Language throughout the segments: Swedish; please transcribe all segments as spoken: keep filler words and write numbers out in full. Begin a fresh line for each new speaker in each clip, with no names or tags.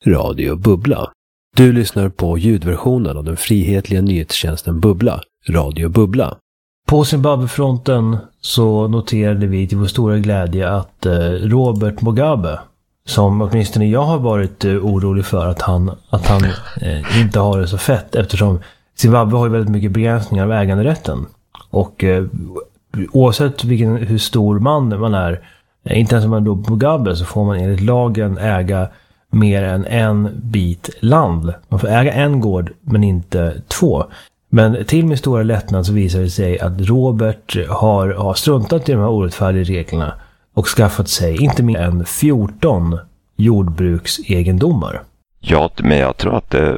Radio Bubbla. Du lyssnar på ljudversionen av den frihetliga nyhetstjänsten Bubbla, Radio Bubbla.
På Zimbabwe-fronten så noterade vi till vår stora glädje att Robert Mugabe, som åtminstone jag har varit orolig för att han, att han eh, inte har det så fett, eftersom Zimbabwe har ju väldigt mycket begränsningar av äganderätten. Och eh, oavsett vilken, hur stor man man är, eh, inte ens om man då Mugabe, så får man enligt lagen äga mer än en bit land. Man får äga en gård men inte två. Men till min stora lättnad så visar det sig att Robert har, har struntat i de här orättfärdiga reglerna och skaffat sig inte mer än fjorton jordbruksegendomar.
Ja, men jag tror att det,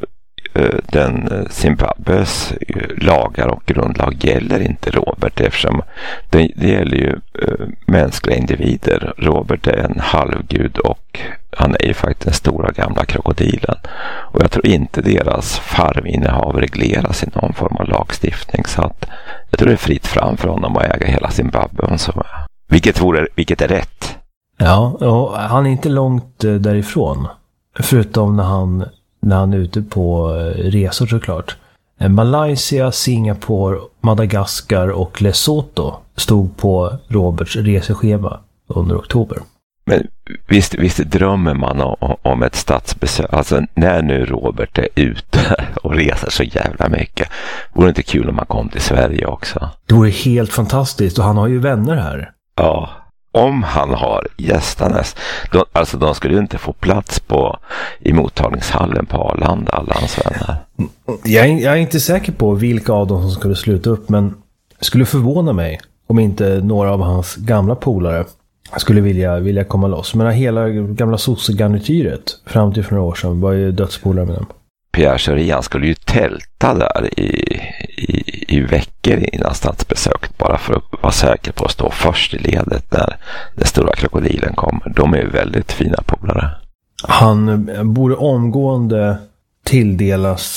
den Zimbabwes lagar och grundlag gäller inte Robert, eftersom det, det gäller ju mänskliga individer. Robert är en halvgud och han är ju faktiskt den stora gamla krokodilen. Och jag tror inte deras farminnehav regleras i någon form av lagstiftning, så att jag tror det är fritt fram för honom att äga hela Zimbabwe. Så, vilket, vore, vilket är rätt.
Ja, och han är inte långt därifrån. Förutom när han, när han är ute på resor såklart. Malaysia, Singapore, Madagaskar och Lesotho stod på Roberts reseschema under oktober.
Men visst, visst drömmer man om, om ett statsbesök. Alltså när nu Robert är ute och reser så jävla mycket. Vore det inte kul om man kom till Sverige också?
Det vore helt fantastiskt, och han har ju vänner här.
Ja, om han har gästernas. De, alltså de skulle ju inte få plats på i mottagningshallen på Arlanda, alla hans vänner.
Jag är, jag är inte säker på vilka av dem som skulle sluta upp, men skulle förvåna mig om inte några av hans gamla polare skulle vilja, vilja komma loss. Men hela gamla sossegarnityret fram till för några år sedan var ju dödspolare med dem.
Pierre Schori skulle ju tälta där i, i, i veckor innan statsbesöket, bara för att vara säker på att stå först i ledet när den stora krokodilen kommer. De är ju väldigt fina polare.
Han borde omgående tilldelas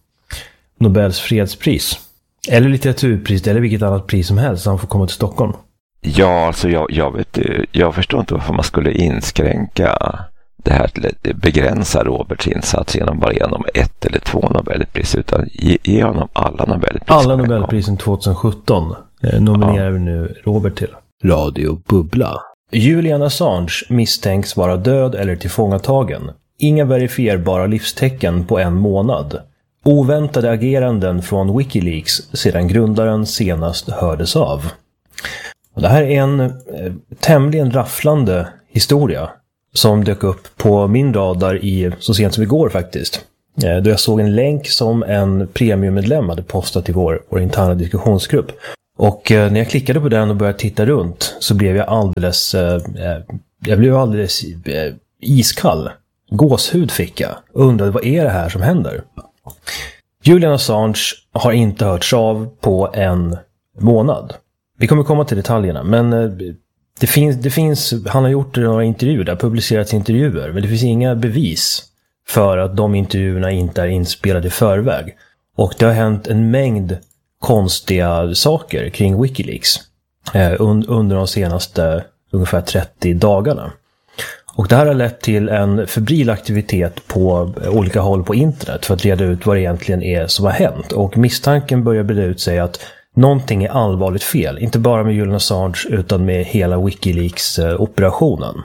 Nobels fredspris. Eller litteraturpris, eller vilket annat pris som helst, så han får komma till Stockholm.
Ja, alltså jag, jag, vet, jag förstår inte varför man skulle inskränka det här till att begränsa Roberts insats genom bara genom ett eller två Nobelpris, utan ge, ge honom alla Nobelpris.
Alla Nobelprisen tjugohundrasjutton eh, nominerar ja. vi nu Robert till.
Radio Bubbla.
Julian Assange misstänks vara död eller tillfångatagen. Inga verifierbara livstecken på en månad. Oväntade ageranden från Wikileaks sedan grundaren senast hördes av. Det här är en eh, tämligen rafflande historia som dök upp på min radar i, så sent som igår faktiskt. Eh, då jag såg en länk som en premiummedlem hade postat i vår, vår interna diskussionsgrupp. Och eh, när jag klickade på den och började titta runt så blev jag alldeles, eh, jag blev alldeles eh, iskall. Gåshud fick jag. Undrade, vad är det här som händer? Julian Assange har inte hörts av på en månad. Vi kommer komma till detaljerna, men det finns, det finns, han har gjort några intervjuer, där publicerats intervjuer, men det finns inga bevis för att de intervjuerna inte är inspelade i förväg. Och det har hänt en mängd konstiga saker kring Wikileaks eh, un, under de senaste ungefär trettio dagarna. Och det här har lett till en febril aktivitet på olika håll på internet för att reda ut vad det egentligen är som har hänt. Och misstanken börjar breda ut sig att någonting är allvarligt fel, inte bara med Julian Assange utan med hela Wikileaks-operationen.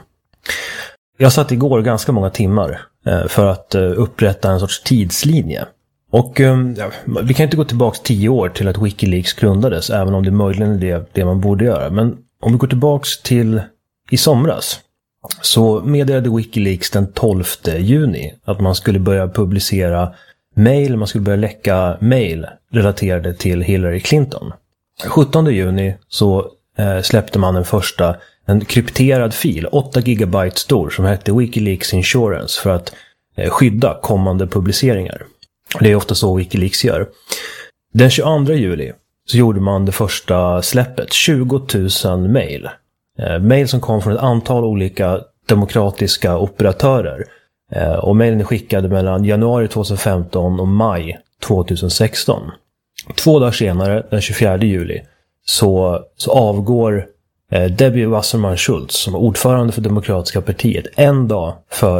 Jag satt igår ganska många timmar för att upprätta en sorts tidslinje. Och ja, vi kan inte gå tillbaka tio år till att Wikileaks grundades, även om det möjligen är det, det man borde göra. Men om vi går tillbaka till i somras, så meddelade Wikileaks den tolfte juni att man skulle börja publicera mail, man skulle börja läcka mail relaterade till Hillary Clinton. sjuttonde juni så eh, släppte man en första, en krypterad fil, åtta gigabyte stor, som hette Wikileaks Insurance, för att eh, skydda kommande publiceringar. Det är ofta så Wikileaks gör. Den tjugoandra juli så gjorde man det första släppet, tjugo tusen mail. Eh, mail som kom från ett antal olika demokratiska operatörer. Eh, och mailen är skickade mellan januari tjugohundrafemton och maj tjugohundrasexton. Två dagar senare, den tjugofjärde juli, så, så avgår eh, Debbie Wasserman Schultz, som är ordförande för Demokratiska partiet, en dag före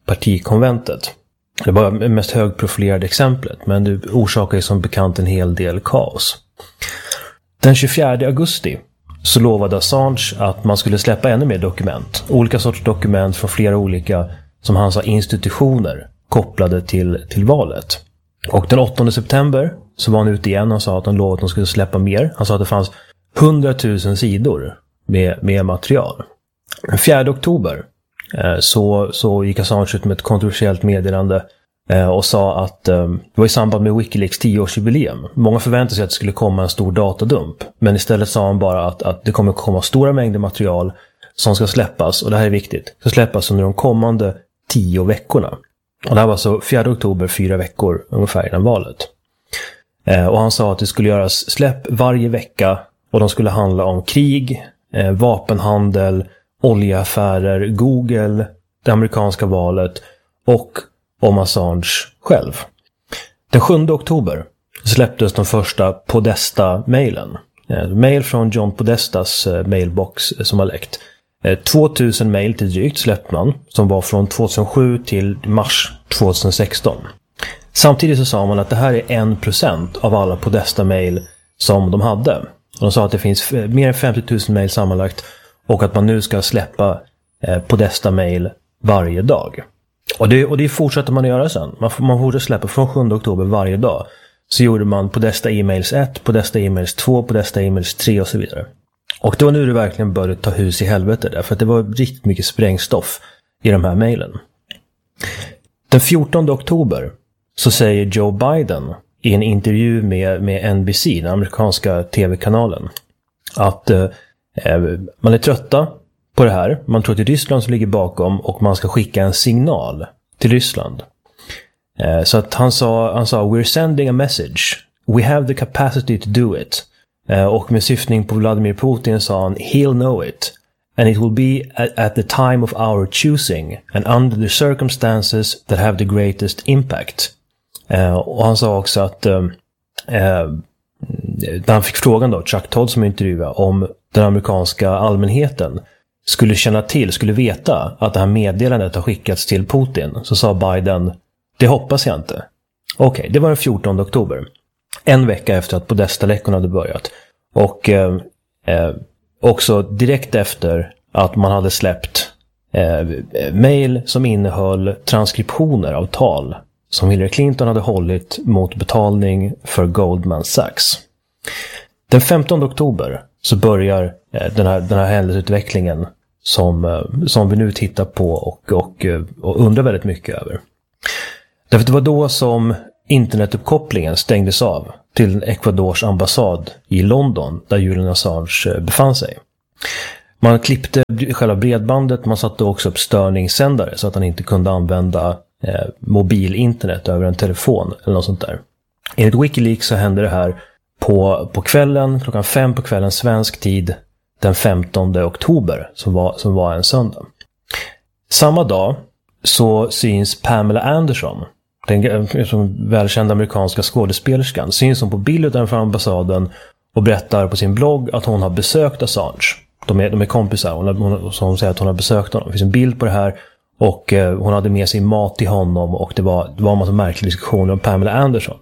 partikonventet. Det var det mest högprofilerade exemplet, men det orsakar ju som bekant en hel del kaos. Den tjugofjärde augusti så lovade Assange att man skulle släppa ännu mer dokument. Olika sorts dokument från flera olika, som han sa, institutioner kopplade till, till valet. Och den åttonde september så var han ute igen och sa att han lovade att de skulle släppa mer. Han sa att det fanns hundratusen sidor med, med material. Den fjärde oktober eh, så, så gick Assange ut med ett kontroversiellt meddelande eh, och sa att eh, det var i samband med Wikileaks tioårsjubileum. Många förväntade sig att det skulle komma en stor datadump. Men istället sa han bara att, att det kommer komma stora mängder material som ska släppas, och det här är viktigt, ska släppas under de kommande tio veckorna. Och det här var alltså fjärde oktober, fyra veckor ungefär innan valet. Eh, och han sa att det skulle göras släpp varje vecka, och de skulle handla om krig, eh, vapenhandel, oljeaffärer, Google, det amerikanska valet och om Assange själv. Den sjunde oktober släpptes de första Podesta-mailen. Eh, mail från John Podestas eh, mailbox eh, som har läckt. Eh, tvåtusen mail till drygt släppte man, som var från tjugohundrasju till mars tjugohundrasexton. Samtidigt så sa man att det här är en procent av alla Podesta-mail som de hade. De sa att det finns mer än femtio tusen mail sammanlagt, och att man nu ska släppa eh, Podesta-mail varje dag. Och det, och det fortsatte man att göra sen. Man, man fortsatte släppa från sjunde oktober varje dag. Så gjorde man Podesta e-mails ett, Podesta e-mails två, Podesta e-mails tre och så vidare. Och det var nu det verkligen började ta hus i helvete där, för att det var riktigt mycket sprängstoff i de här mailen. Den fjortonde oktober så säger Joe Biden i en intervju med, med N B C, den amerikanska tv-kanalen, att eh, man är trötta på det här. Man tror att det är Ryssland som ligger bakom, och man ska skicka en signal till Ryssland. Eh, så att han sa, han sa we're sending a message. We have the capacity to do it. Eh, och med syftning på Vladimir Putin sa han, he'll know it. And it will be at, at the time of our choosing and under the circumstances that have the greatest impact. Eh, och han sa också att eh, eh, när han fick frågan då, Chuck Todd som intervjuade, om den amerikanska allmänheten skulle känna till, skulle veta att det här meddelandet har skickats till Putin, så sa Biden, det hoppas jag inte. Okej, okay, det var den fjortonde oktober. En vecka efter att Podesta-läckorna hade börjat. Och eh, eh, också direkt efter att man hade släppt eh, mejl som innehöll transkriptioner av tal som Hillary Clinton hade hållit mot betalning för Goldman Sachs. Den femtonde oktober så börjar eh, den här, den här händelseutvecklingen som, eh, som vi nu tittar på och, och, och undrar väldigt mycket över. Därför det var då som internetuppkopplingen stängdes av till Ecuadors ambassad i London, där Julian Assange befann sig. Man klippte själva bredbandet, man satte också upp störningssändare så att han inte kunde använda eh, mobilinternet över en telefon eller något sånt där. Enligt Wikileaks så hände det här på, på kvällen, klockan fem på kvällen svensk tid, den femtonde oktober, som var, som var en söndag. Samma dag så syns Pamela Anderson, den som välkända amerikanska skådespelerskan, syns hon på bild utanför ambassaden och berättar på sin blogg att hon har besökt Assange. De är, de är kompisar, hon, hon, så hon säger att hon har besökt honom. Det finns en bild på det här, och eh, hon hade med sig mat till honom, och det var, det var en massa märkliga diskussioner om Pamela Anderson.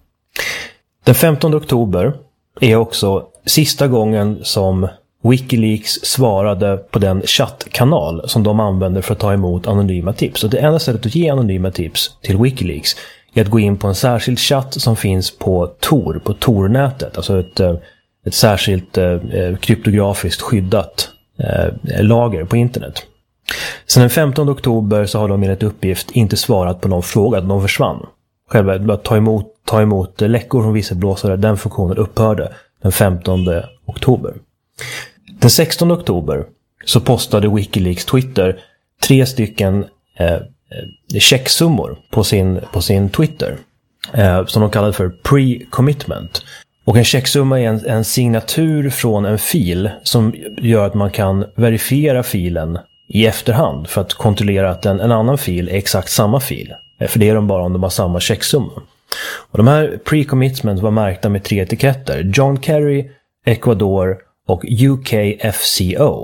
Den femtonde oktober är också sista gången som Wikileaks svarade på den chattkanal som de använder för att ta emot anonyma tips. Och det enda sättet att ge anonyma tips till Wikileaks är att gå in på en särskild chatt som finns på Tor, på Tor-nätet. Alltså ett, ett särskilt eh, kryptografiskt skyddat eh, lager på internet. Sen den femtonde oktober så har de enligt uppgift inte svarat på någon fråga, de försvann. Själva att ta emot, ta emot läckor från visselblåsare, den funktionen upphörde den femtonde oktober. Den sextonde oktober så postade Wikileaks Twitter tre stycken eh, checksummor på sin, på sin Twitter eh, som de kallade för pre-commitment. Och en checksumma är en, en signatur från en fil som gör att man kan verifiera filen i efterhand för att kontrollera att en, en annan fil är exakt samma fil. För det är de bara om de har samma checksumma. Och de här pre-commitment var märkta med tre etiketter. John Kerry, Ecuador och U K F C O.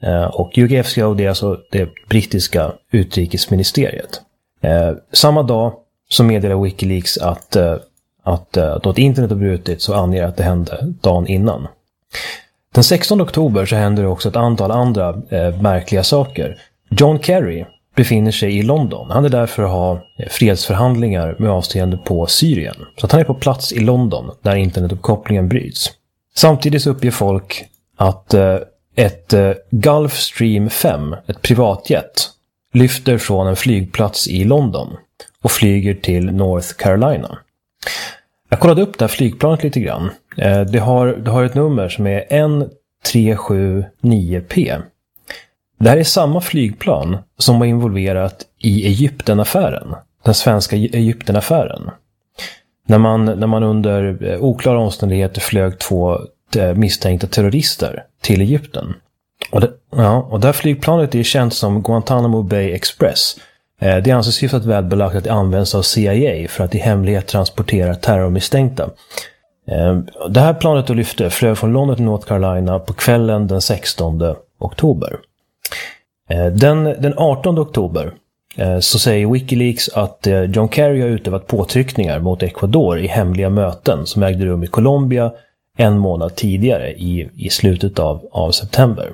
Eh, och U K F C O, det är alltså det brittiska utrikesministeriet. Eh, samma dag så meddelar Wikileaks att, eh, att eh, då ett internet har brutit, så anger att det hände dagen innan. Den sextonde oktober så händer det också ett antal andra eh, märkliga saker. John Kerry befinner sig i London. Han är där för att ha fredsförhandlingar med avseende på Syrien. Så att han är på plats i London där internetuppkopplingen bryts. Samtidigt så uppger folk att eh, ett eh, Gulfstream fem, ett privatjet, lyfter från en flygplats i London och flyger till North Carolina. Jag kollade upp det här flygplanet lite grann. Eh, det, har, det har ett nummer som är N tre sju nio P. Det här är samma flygplan som var involverat i Egyptenaffären. Den svenska Egyptenaffären. När man, när man under oklara omständigheter flög två misstänkta terrorister till Egypten. Och det, ja, och det här flygplanet är känt som Guantanamo Bay Express. Det anses hyfsat välbelagt att det används av C I A för att i hemlighet transportera terrormisstänkta. Det här planet då lyfte flög från London till North Carolina på kvällen den sextonde oktober. Den, den artonde oktober så säger Wikileaks att John Kerry har utövat påtryckningar mot Ecuador i hemliga möten som ägde rum i Colombia en månad tidigare i, i slutet av, av september.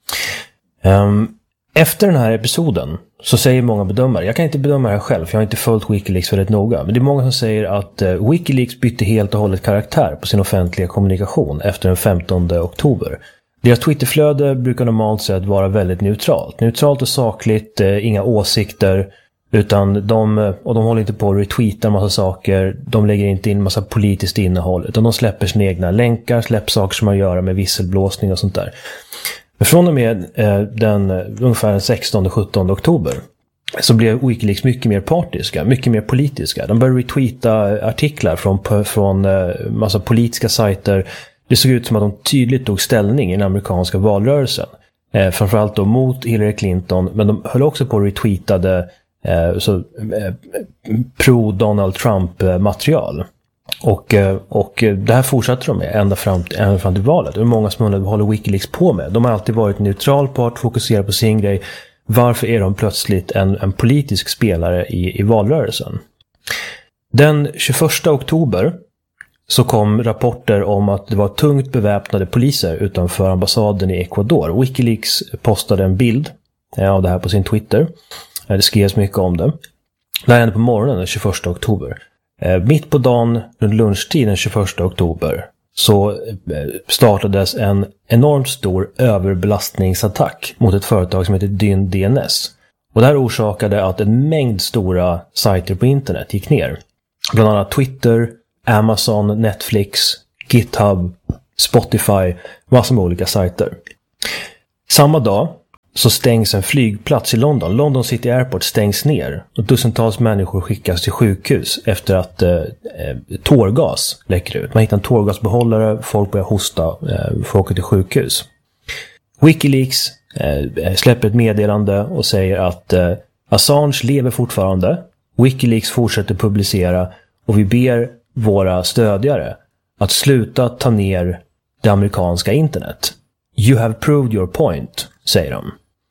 Efter den här episoden så säger många bedömare, jag kan inte bedöma det här själv för jag har inte följt Wikileaks väldigt noga, men det är många som säger att Wikileaks bytte helt och hållet karaktär på sin offentliga kommunikation efter den femtonde oktober. Deras Twitterflöde brukar normalt sett vara väldigt neutralt. Neutralt och sakligt, eh, inga åsikter, utan de, och de håller inte på att retweeta en massa saker, de lägger inte in en massa politiskt innehåll, utan de släpper sina egna länkar, släpper saker som har att göra med visselblåsning och sånt där. Men från och med eh, den ungefär den sextonde sjuttonde oktober så blev Wikileaks mycket mer partiska, mycket mer politiska. De började retweeta artiklar från, från eh, massa politiska sajter. Det såg ut som att de tydligt tog ställning i den amerikanska valrörelsen. Eh, framförallt då mot Hillary Clinton, men de höll också på att retweetade eh, så, eh, pro-Donald Trump-material. Och, eh, och det här fortsatte de med ända fram, ända fram till valet. Det är många som undrar, vad håller Wikileaks på med? De har alltid varit en neutral part, fokuserat på sin grej. Varför är de plötsligt en, en politisk spelare i, i valrörelsen? Den tjugoförsta oktober så kom rapporter om att det var tungt beväpnade poliser utanför ambassaden i Ecuador. Wikileaks postade en bild av det här på sin Twitter. Det skrevs mycket om det. Det här hände på morgonen den tjugoförsta oktober. Mitt på dagen, runt lunchtid den tjugoförsta oktober, så startades en enormt stor överbelastningsattack mot ett företag som heter Dyn D N S. Och det här orsakade att en mängd stora sajter på internet gick ner. Bland annat Twitter, Amazon, Netflix, GitHub, Spotify, massor med olika sajter. Samma dag så stängs en flygplats i London. London City Airport stängs ner och tusentals människor skickas till sjukhus efter att eh, tårgas läcker ut. Man hittar en tårgasbehållare, folk börjar hosta, eh, folk åker till sjukhus. Wikileaks eh, släpper ett meddelande och säger att eh, Assange lever fortfarande. Wikileaks fortsätter publicera och vi ber våra stödjare att sluta ta ner det amerikanska internet. You have proved your point, säger de.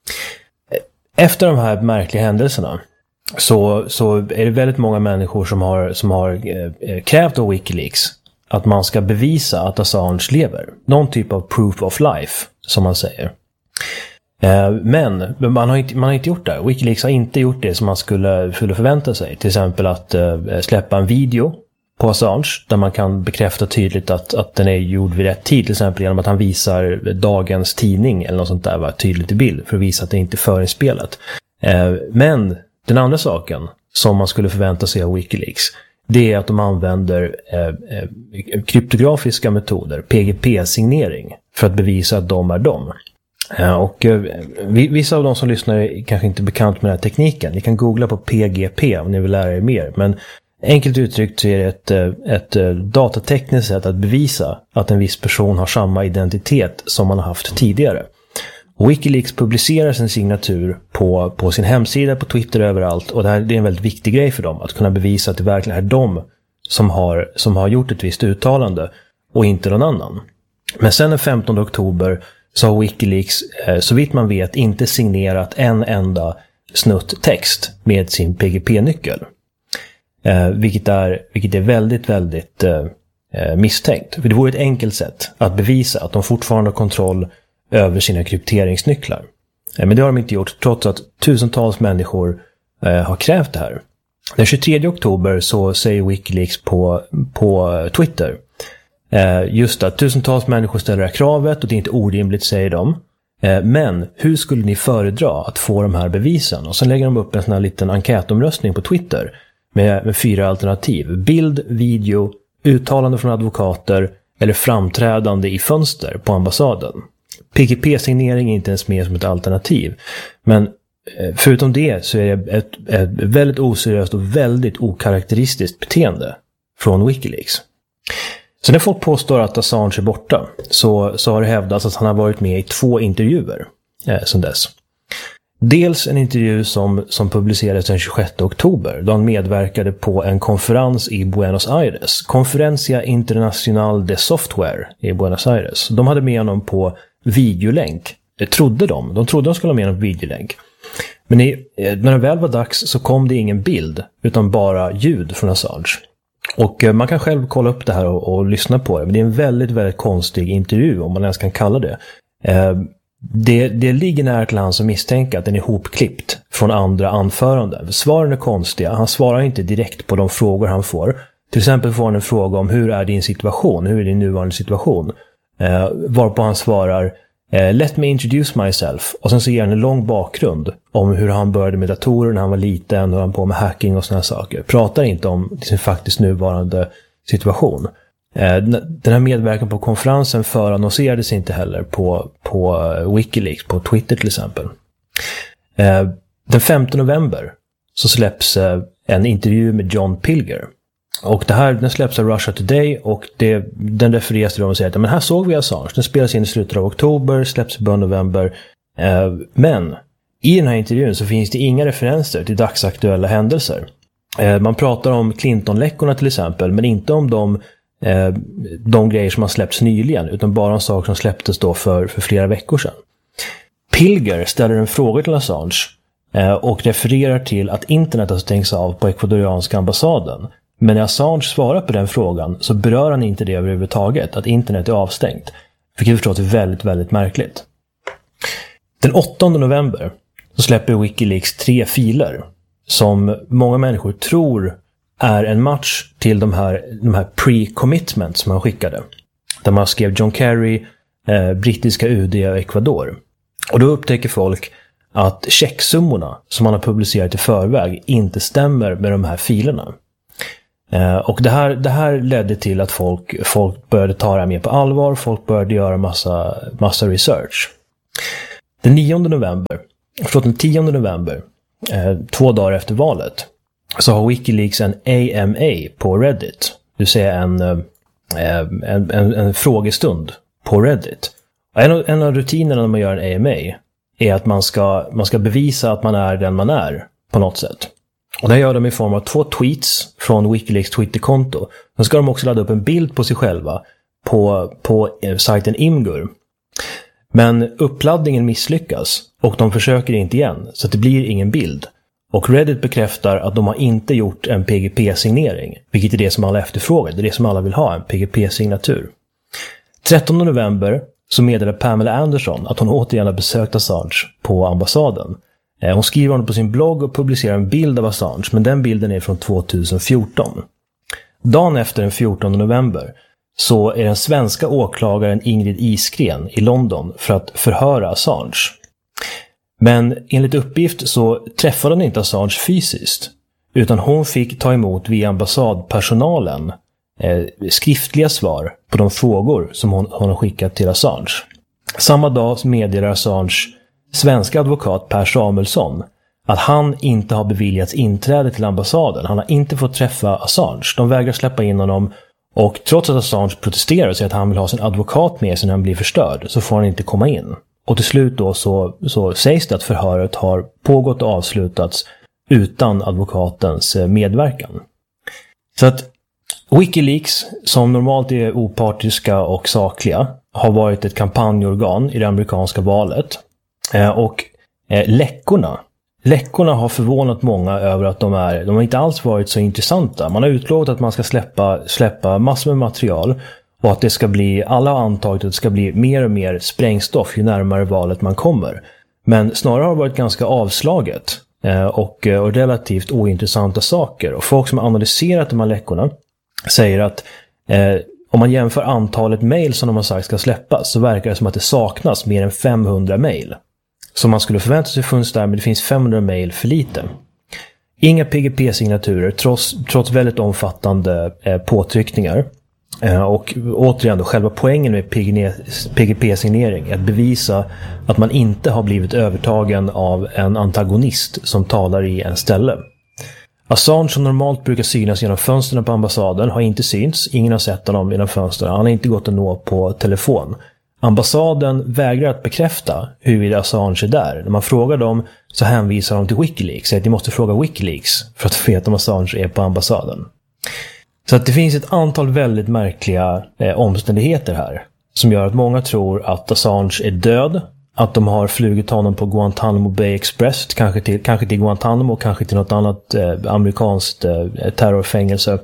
Efter de här märkliga händelserna så, så är det väldigt många människor som har, som har eh, krävt av Wikileaks att man ska bevisa att Assange lever. Någon typ av proof of life, som man säger. Eh, men man har, inte, man har inte gjort det. Wikileaks har inte gjort det som man skulle, skulle förvänta sig. Till exempel att eh, släppa en video på Assange där man kan bekräfta tydligt att, att den är gjord vid rätt tid, till exempel genom att han visar dagens tidning eller något sånt där, var tydligt i bild för att visa att det inte är förinspelat. Eh, men den andra saken som man skulle förvänta sig av Wikileaks, det är att de använder eh, eh, kryptografiska metoder, P G P-signering, för att bevisa att de är de. Eh, och eh, vissa av de som lyssnar är kanske inte bekant med den här tekniken. Ni kan googla på P G P om ni vill lära er mer, men enkelt uttryckt så är det ett, ett datatekniskt sätt att bevisa att en viss person har samma identitet som man har haft tidigare. Och Wikileaks publicerar sin signatur på, på sin hemsida, på Twitter, överallt. Och det, här, det är en väldigt viktig grej för dem, att kunna bevisa att det verkligen är de som har, som har gjort ett visst uttalande och inte någon annan. Men sen den femtonde oktober så har Wikileaks, eh, så vitt man vet, inte signerat en enda snutt text med sin P G P-nyckel. Eh, vilket, är, vilket är väldigt, väldigt eh, misstänkt. För det vore ett enkelt sätt att bevisa att de fortfarande har kontroll över sina krypteringsnycklar. Eh, men det har de inte gjort, trots att tusentals människor eh, har krävt det här. Den tjugotredje oktober så säger Wikileaks på, på Twitter eh, just att tusentals människor ställer det här kravet och det är inte orimligt, säger de. Eh, men hur skulle ni föredra att få de här bevisen? Och sen lägger de upp en sån här liten enkätomröstning på Twitter med, med fyra alternativ. Bild, video, uttalande från advokater eller framträdande i fönster på ambassaden. P G P-signering är inte ens med som ett alternativ. Men förutom det så är det ett, ett väldigt oseriöst och väldigt okaraktäristiskt beteende från Wikileaks. Så när folk påstår att Assange är borta så, så har det hävdats att han har varit med i två intervjuer eh, sedan dess. Dels en intervju som, som publicerades den tjugosjätte oktober då han medverkade på en konferens i Buenos Aires. Conferencia Internacional de Software i Buenos Aires. De hade med honom på videolänk. Det trodde de. De trodde de skulle ha med honom på videolänk. Men i, när det väl var dags så kom det ingen bild utan bara ljud från Assange. Och man kan själv kolla upp det här och, och lyssna på det. Men det är en väldigt, väldigt konstig intervju, om man ens kan kalla det. Eh, det, det ligger nära till hans att misstänka att den är hopklippt från andra anföranden. Svaren är konstiga. Han svarar inte direkt på de frågor han får. Till exempel får han en fråga om hur är din situation? Hur är din nuvarande situation? Eh, varpå han svarar Uh, let me introduce myself. Och sen så ger han en lång bakgrund om hur han började med datorer när han var liten, hur han på med hacking och såna saker. Pratar inte om sin faktiskt nuvarande situation. Uh, den här medverkan på konferensen förannonserades inte heller på, på Wikileaks, på Twitter till exempel. Uh, den femte november så släpps uh, en intervju med John Pilger. Och det här, den släpps av Russia Today och det, den refereras till dem och säger att men här såg vi Assange. Den spelas in i slutet av oktober, släpps i början av november. Eh, men i den här intervjun så finns det inga referenser till dagsaktuella händelser. Eh, man pratar om Clinton-läckorna till exempel, men inte om de, eh, de grejer som har släppts nyligen, utan bara om saker som släpptes då för, för flera veckor sedan. Pilger ställer en fråga till Assange eh, och refererar till att internet har stängts av på ekvadorianska ambassaden. Men när Assange svarar på den frågan så berör han inte det överhuvudtaget, att internet är avstängt. Vilket förstås är väldigt, väldigt märkligt. Den åttonde november så släpper Wikileaks tre filer som många människor tror är en match till de här, de här pre-commitments som han skickade. Där man skrev John Kerry, eh, brittiska U D och Ecuador. Och då upptäcker folk att checksummorna som man har publicerat i förväg inte stämmer med de här filerna. Uh, och det här, det här ledde till att folk, folk började ta det här mer på allvar. Folk började göra massa, massa research. Den nionde november, förlåt, den tionde november, uh, två dagar efter valet, så har Wikileaks en A M A på Reddit. Det vill säga en, uh, en, en, en frågestund på Reddit. En av, en av rutinerna när man gör en A M A är att man ska, man ska bevisa att man är den man är på något sätt. Och det gör de i form av två tweets från Wikileaks Twitterkonto. Sen ska de också ladda upp en bild på sig själva på, på sajten Imgur. Men uppladdningen misslyckas och de försöker inte igen, så att det blir ingen bild. Och Reddit bekräftar att de har inte gjort en P G P-signering, vilket är det som alla efterfrågar. Det är det som alla vill ha, en P G P-signatur. trettonde november så meddelar Pamela Anderson att hon återigen har besökt Assange på ambassaden. Hon skriver honom på sin blogg och publicerar en bild av Assange, men den bilden är från tjugohundrafjorton. Dagen efter den fjortonde november så är den svenska åklagaren Ingrid Isgren i London för att förhöra Assange. Men enligt uppgift så träffade hon inte Assange fysiskt, utan hon fick ta emot via ambassadpersonalen eh, skriftliga svar på de frågor som hon, hon har skickat till Assange. Samma dag meddelar Assange svenska advokat Per Samuelsson att han inte har beviljats inträde till ambassaden. Han har inte fått träffa Assange. De vägrar släppa in honom, och trots att Assange protesterar och säger att han vill ha sin advokat med sig när han blir förstörd, så får han inte komma in. Och till slut då så, så sägs det att förhöret har pågått och avslutats utan advokatens medverkan. Så att Wikileaks, som normalt är opartiska och sakliga, har varit ett kampanjorgan i det amerikanska valet. Eh, och eh, läckorna, läckorna har förvånat många över att de är, de har inte alls varit så intressanta. Man har utlovat att man ska släppa, släppa massor med material och att det ska bli, alla har antagit att det ska bli mer och mer sprängstoff ju närmare valet man kommer. Men snarare har det varit ganska avslaget eh, och, och relativt ointressanta saker. Och folk som har analyserat de här läckorna säger att eh, om man jämför antalet mejl som de har sagt ska släppas så verkar det som att det saknas mer än femhundra mejl. Som man skulle förvänta sig funnits där, men det finns femhundra mejl för lite. Inga P G P-signaturer trots, trots väldigt omfattande eh, påtryckningar. Eh, och återigen då, själva poängen med P G P-signering är att bevisa att man inte har blivit övertagen av en antagonist som talar i en ställe. Assange, som normalt brukar synas genom fönsterna på ambassaden, har inte synts. Ingen har sett honom genom fönsterna. Han har inte gått att nå på telefon. Ambassaden vägrar att bekräfta huruvida Assange är där. När man frågar dem så hänvisar de till Wikileaks. Så att de måste fråga Wikileaks för att få veta om Assange är på ambassaden. Så att det finns ett antal väldigt märkliga eh, omständigheter här som gör att många tror att Assange är död. Att de har flugit honom på Guantanamo Bay Express, kanske till, kanske till Guantanamo, kanske till något annat eh, amerikanskt eh, terrorfängelse.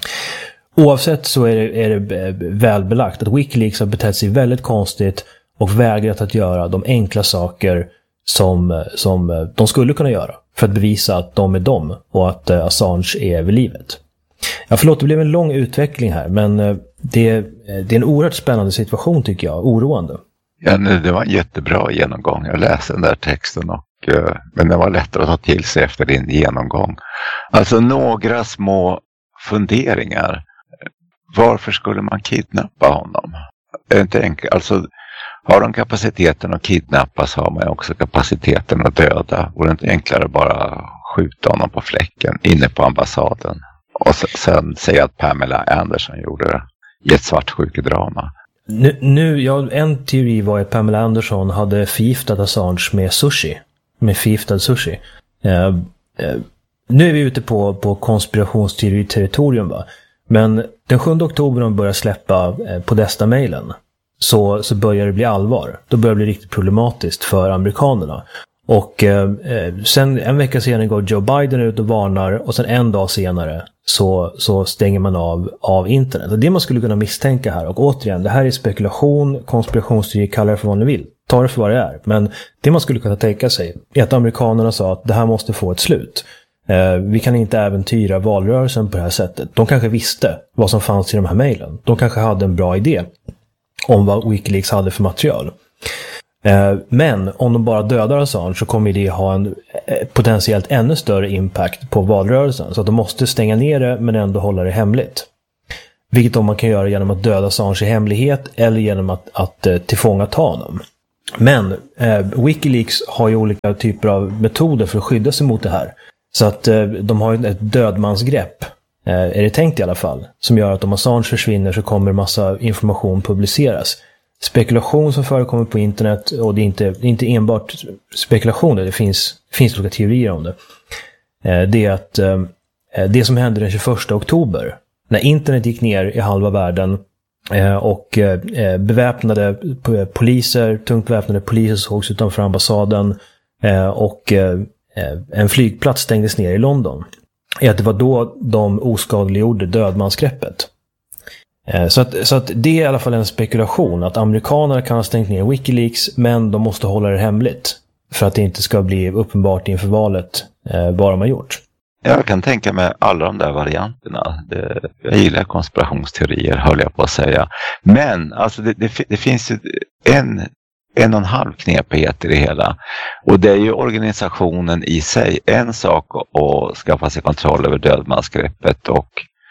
Oavsett så är det, är det välbelagt att Wikileaks har betett sig väldigt konstigt och vägrat att göra de enkla saker som, som de skulle kunna göra för att bevisa att de är de och att eh, Assange är vid livet. Ja, förlåt, det blev en lång utveckling här, men eh, det, det är en oerhört spännande situation tycker jag, oroande.
Ja, det var en jättebra genomgång. Jag läste den där texten och, men det var lättare att ta till sig efter din genomgång. Alltså några små funderingar. Varför skulle man kidnappa honom? Är det inte enkelt? Alltså, har de kapaciteten att kidnappa så har man också kapaciteten att döda. Vore det inte enklare att bara skjuta honom på fläcken inne på ambassaden? Och sen säga att Pamela Anderson gjorde det i ett svartsjukedrama.
Nu, nu ja, en teori var att Pamela Anderson hade förgiftat Assange med sushi. Med förgiftad sushi. Eh, eh, nu är vi ute på, på konspirationsteori-territorium, va? Men den sjunde oktober när de börjar släppa eh, Podesta-mailen så, så börjar det bli allvar. Då börjar det bli riktigt problematiskt för amerikanerna. Och eh, sen en vecka senare går Joe Biden ut och varnar och sen en dag senare så, så stänger man av, av internet. Och det man skulle kunna misstänka här, och återigen, det här är spekulation, konspirationsteori, kalla det för vad ni vill. Ta det för vad det är. Men det man skulle kunna tänka sig är att amerikanerna sa att det här måste få ett slut. Eh, vi kan inte äventyra valrörelsen på det här sättet. De kanske visste vad som fanns i de här mejlen. De kanske hade en bra idé om vad Wikileaks hade för material. Men om de bara dödar Assange så kommer det ha en potentiellt ännu större impact på valrörelsen. Så att de måste stänga ner det men ändå hålla det hemligt. Vilket de man kan göra genom att döda Assange i hemlighet eller genom att, att tillfångata honom. Men eh, Wikileaks har ju olika typer av metoder för att skydda sig mot det här. Så att eh, de har ett dödmansgrepp, eh, är det tänkt i alla fall, som gör att om Assange försvinner så kommer massa information publiceras. Spekulation som förekommer på internet, och det är inte, det är inte enbart spekulationer, det finns, finns olika teorier om det. Eh, det är att eh, det som hände den tjugoförsta oktober, när internet gick ner i halva världen eh, och eh, beväpnade poliser, tungt beväpnade poliser sågs utanför ambassaden eh, och eh, en flygplats stängdes ner i London, är att det var då de oskadliggjorde dödmansgreppet. Så att, så att det är i alla fall en spekulation att amerikaner kan ha stängt ner Wikileaks, men de måste hålla det hemligt för att det inte ska bli uppenbart inför valet eh, vad de har gjort.
Jag kan tänka mig alla de där varianterna. Det, jag gillar konspirationsteorier, höll jag på att säga. Men alltså det, det, det finns ju en, en och en halv knepighet i det hela. Och det är ju organisationen i sig. En sak att skaffa sig kontroll över dödmansgreppet och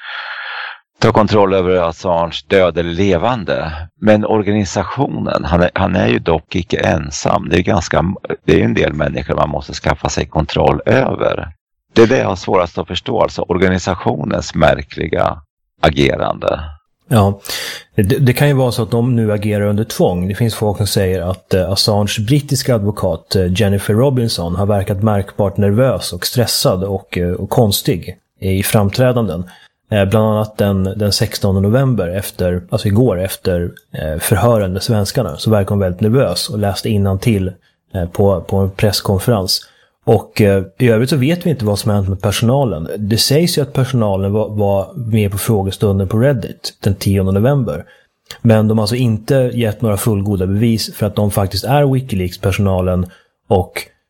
ta kontroll över Assange, död eller levande. Men organisationen, han är, han är ju dock icke ensam. Det är ganska, det är en del människor man måste skaffa sig kontroll över. Det är det jag har svårast att förstå, alltså organisationens märkliga agerande.
Ja, det, det kan ju vara så att de nu agerar under tvång. Det finns folk som säger att eh, Assange brittiska advokat eh, Jennifer Robinson har verkat märkbart nervös och stressad och, eh, och konstig i framträdanden Eh, bland annat den, den sextonde november, efter, alltså igår, efter eh, förhören med svenskarna, så verkar hon väldigt nervös och läste innantill eh, på, på en presskonferens. Och eh, i övrigt så vet vi inte vad som hänt med personalen. Det sägs ju att personalen var, var med på frågestunden på Reddit den tionde november. Men de har alltså inte gett några fullgoda bevis för att de faktiskt är WikiLeaks-personalen, och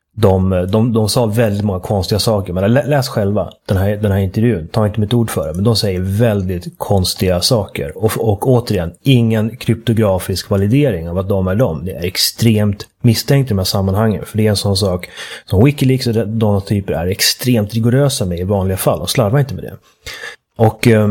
de, de, de sa väldigt många konstiga saker. Men läs själva den här, den här intervjun, ta inte mitt ord för det, men de säger väldigt konstiga saker. Och, och återigen, ingen kryptografisk validering av att de är de. Det är extremt misstänkt i de här sammanhangen, för det är en sån sak som WikiLeaks och de typer är extremt rigorösa med i vanliga fall, och slarvar inte med det. Och eh,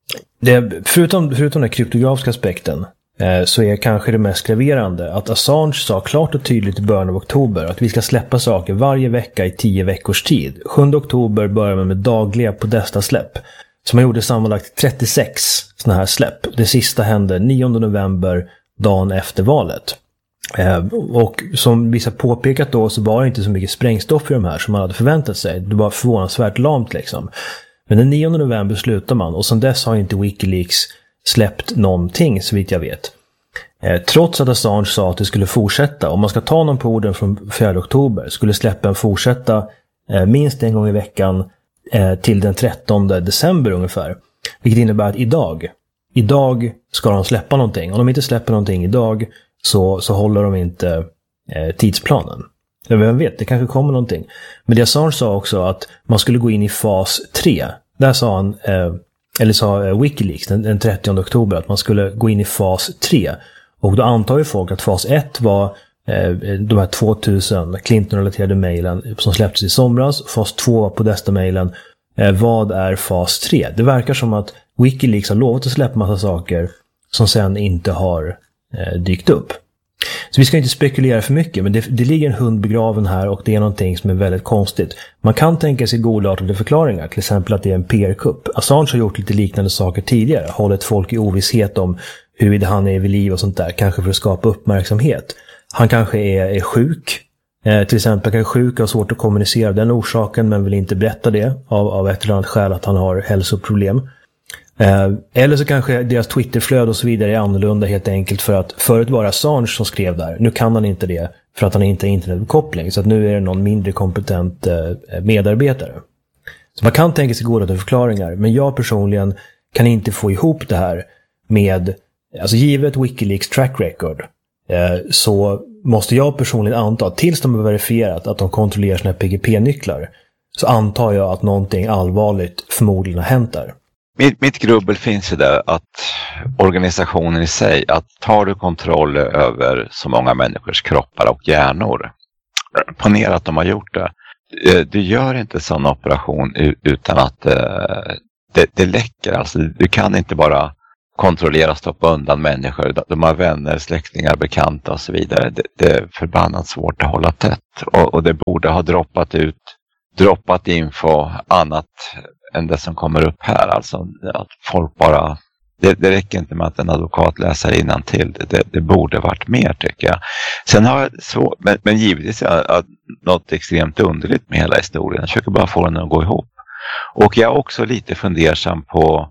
det, förutom, förutom den kryptografiska aspekten eh, så är kanske det mest graverande att Assange sa klart och tydligt i början av oktober att vi ska släppa saker varje vecka i tio veckors tid. sjunde oktober börjar man med dagliga Podesta-släpp, som man gjorde sammanlagt trettiosex sådana här släpp. Det sista hände nionde november, dagen efter valet. Eh, och som vissa påpekat då, så var det inte så mycket sprängstoff i de här som man hade förväntat sig. Det var förvånansvärt lamt liksom. Men den nionde november slutar man, och sedan dess har inte WikiLeaks släppt någonting så vitt jag vet. Eh, trots att Assange sa att det skulle fortsätta, om man ska ta någon på orden från fjärde oktober, skulle släppen fortsätta eh, minst en gång i veckan eh, till den trettonde december ungefär. Vilket innebär att idag, idag ska de släppa någonting. Om de inte släpper någonting idag så, så håller de inte eh, tidsplanen. Vem vet, det kanske kommer någonting. Men det Assange sa också att man skulle gå in i fas tre. Där sa han, eh, eller sa eh, WikiLeaks den, den trettionde oktober att man skulle gå in i fas tre. Och då antar ju folk att fas ett var eh, de här tvåtusen Clinton-relaterade mejlen som släpptes i somras. Fas två var Podesta-mejlen. Eh, vad är fas tre? Det verkar som att WikiLeaks har lovat att släppa massa saker som sen inte har eh, dykt upp. Så vi ska inte spekulera för mycket, men det, det ligger en hund begraven här, och det är någonting som är väldigt konstigt. Man kan tänka sig godartade förklaringar, till exempel att det är en P R-kupp. Assange har gjort lite liknande saker tidigare, hållit folk i ovisshet om huruvida han är vid liv och sånt där, kanske för att skapa uppmärksamhet. Han kanske är, är sjuk, eh, till exempel kanske sjuk och har svårt att kommunicera den orsaken, men vill inte berätta det av, av ett eller annat skäl att han har hälsoproblem. Eh, eller så kanske deras Twitterflöd och så vidare är annorlunda, helt enkelt för att förut var Assange som skrev där. Nu kan han inte det för att han inte har internetuppkoppling, så att nu är det någon mindre kompetent eh, medarbetare. Så man kan tänka sig goda förklaringar, men jag personligen kan inte få ihop det här med, alltså givet WikiLeaks track record, eh, så måste jag personligen anta, tills de har verifierat att de kontrollerar sina P G P-nycklar, så antar jag att någonting allvarligt förmodligen har hänt där.
Mitt, mitt grubbel finns ju där att organisationen i sig, att tar du kontroll över så många människors kroppar och hjärnor, ponera att de har gjort det, du gör inte sån operation utan att det, det läcker. Alltså, du kan inte bara kontrollera och stoppa undan människor. De har vänner, släktingar, bekanta och så vidare. Det, det är förbannat svårt att hålla tätt, och, och det borde ha droppat ut droppat info annat än det som kommer upp här. Alltså att folk bara, det, det räcker inte med att en advokat läser innantill. Det, det, det borde varit mer, tycker jag. Sen har jag så, men, men givetvis är att något extremt underligt med hela historien. Jag försöker bara få den att gå ihop. Och jag är också lite fundersam på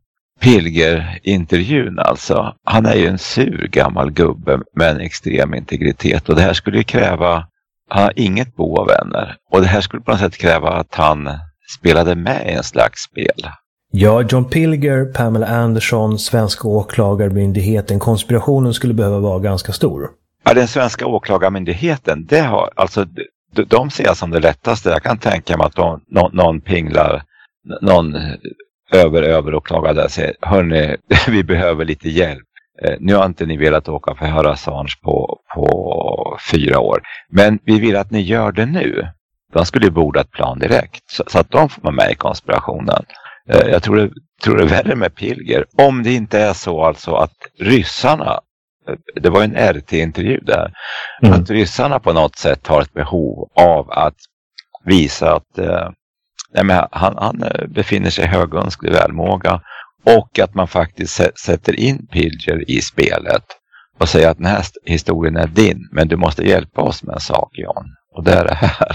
Pilger-intervjun. Alltså, han är ju en sur gammal gubbe med en extrem integritet, och det här skulle ju kräva, han har inget bo av vänner, och det här skulle på något sätt kräva att han spelade med i en slags spel.
Ja, John Pilger, Pamela Anderson, svenska åklagarmyndigheten, konspirationen skulle behöva vara ganska stor.
Ja, den svenska åklagarmyndigheten, det har, alltså, de, de ser jag som det lättaste. Jag kan tänka mig att de, någon, någon pinglar, någon över över åklagare där säger, hörni, vi behöver lite hjälp. Eh, nu har inte ni velat åka för att höra Assange på, på fyra år, men vi vill att ni gör det nu. De skulle ju borda ett plan direkt, så, så att de får vara med i konspirationen. Eh, jag tror det, tror det är värre med Pilger. Om det inte är så alltså att ryssarna, det var en R T-intervju där, mm. att ryssarna på något sätt har ett behov av att visa att eh, nej, men han, han befinner sig i högönsklig välmåga, och att man faktiskt sätter in Pilger i spelet och säger att den här historien är din, men du måste hjälpa oss med en sak, John. Och det är det här.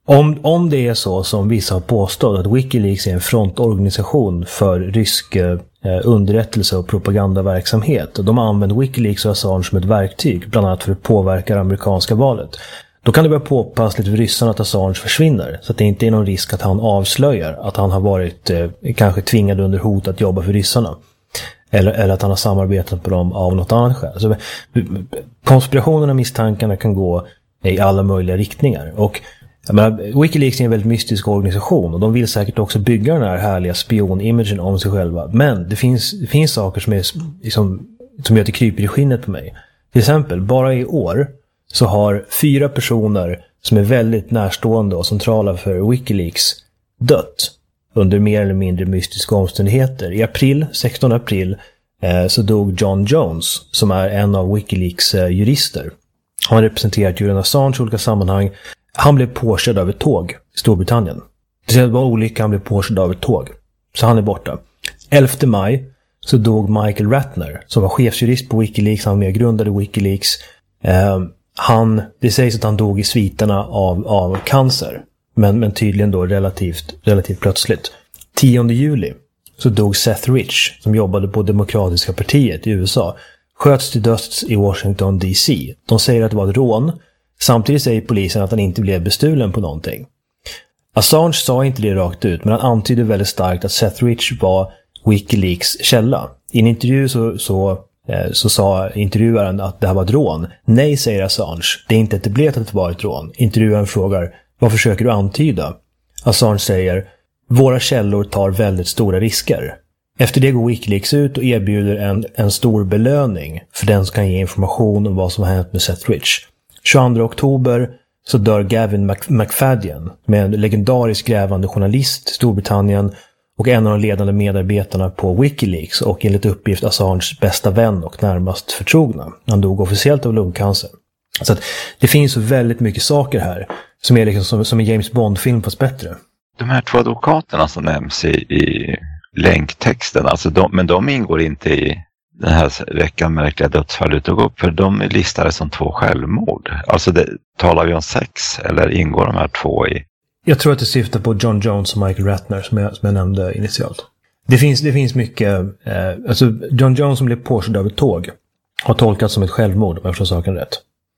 Om, om det är så som vissa har påstått att Wikileaks är en frontorganisation för rysk eh, underrättelse och propagandaverksamhet och de har använt Wikileaks och Assange som ett verktyg bland annat för att påverka det amerikanska valet, då kan det vara påpassligt för ryssarna att Assange försvinner så att det inte är någon risk att han avslöjar att han har varit eh, kanske tvingad under hot att jobba för ryssarna. Eller, eller att han har samarbetat med dem av något annat skäl. Så, konspirationerna och misstankarna kan gå i alla möjliga riktningar. Och jag menar, Wikileaks är en väldigt mystisk organisation och de vill säkert också bygga den här härliga spion-imagen om sig själva. Men det finns, det finns saker som, är, liksom, som gör att det kryper i skinnet på mig. Till exempel, bara i år så har fyra personer som är väldigt närstående och centrala för Wikileaks dött under mer eller mindre mystiska omständigheter. I april, sextonde april, eh, så dog John Jones som är en av Wikileaks eh, jurister. Han har representerat Julian Assange i olika sammanhang. Han blev påkörd av ett tåg i Storbritannien. Det var olyckan, han blev påkörd av ett tåg. Så han är borta. elfte maj så dog Michael Ratner som var chefsjurist på Wikileaks. Han var med och grundade Wikileaks. Eh, han, det sägs att han dog i sviterna av, av cancer. Men, men tydligen då relativt, relativt plötsligt. tionde juli så dog Seth Rich som jobbade på Demokratiska partiet i U S A. Sköts till döds i Washington D C. De säger att det var ett rån. Samtidigt säger polisen att han inte blev bestulen på någonting. Assange sa inte det rakt ut, men han antydde väldigt starkt att Seth Rich var Wikileaks källa. I en intervju så, så, eh, så sa intervjuaren att det här var ett rån. Nej, säger Assange. Det är inte etablerat att det var ett rån. Intervjuaren frågar: vad försöker du antyda? Assange säger: våra källor tar väldigt stora risker. Efter det går Wikileaks ut och erbjuder en, en stor belöning för den som kan ge information om vad som har hänt med Seth Rich. tjugoandra oktober så dör Gavin Mc, McFadden, med en legendarisk grävande journalist i Storbritannien och en av de ledande medarbetarna på Wikileaks och enligt uppgift Assanges bästa vän och närmast förtrogna. Han dog officiellt av lungcancer. Så att det finns väldigt mycket saker här som är liksom som, som en James Bond-film fast bättre.
De här två advokaterna som nämns i, i länktexten, alltså de, men de ingår inte i den här veckan märkliga dödsfall du tog upp, för de är listade som två självmord. Alltså det, talar vi om sex eller ingår de här två i?
Jag tror att det syftar på John Jones och Michael Ratner som jag, som jag nämnde initialt. Det finns, det finns mycket, eh, alltså John Jones som blev påkörd av ett tåg har tolkats som ett självmord om jag förstår saken rätt.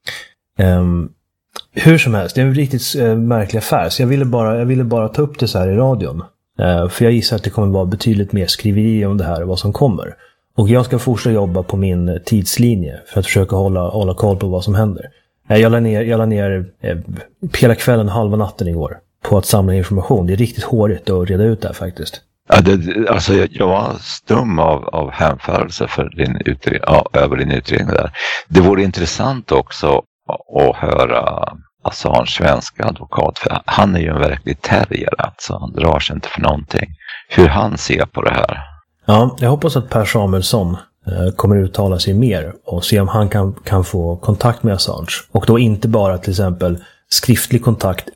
Um, hur som helst, det är en riktigt uh, märklig affär. Så jag ville, bara, jag ville bara ta upp det så här i radion. Uh, för jag gissar att det kommer vara betydligt mer skriveri om det här och vad som kommer. Och jag ska fortsätta jobba på min tidslinje för att försöka hålla, hålla koll på vad som händer. Uh, jag la ner, jag la ner uh, hela kvällen, halva natten igår på att samla information. Det är riktigt hårigt att reda ut det här faktiskt.
Ja, det, alltså jag, jag var stum av, av hänförelse för din utredning, ja, över din utredning där. Det vore intressant också att höra Assange svenska advokat, för han är ju en verklig terrier, alltså han drar sig inte för någonting. Hur han ser på det här.
Ja, jag hoppas att Per Samuelsson eh, kommer uttala sig mer och se om han kan, kan få kontakt med Assange. Och då inte bara till exempel skriftlig kontakt